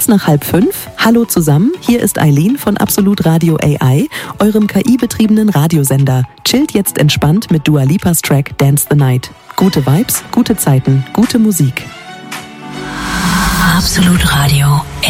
Kurz nach 4:30. Hallo zusammen, hier ist Eileen von Absolut Radio AI, eurem KI-betriebenen Radiosender. Chillt jetzt entspannt mit Dua Lipas Track Dance the Night. Gute Vibes, gute Zeiten, gute Musik. Absolut Radio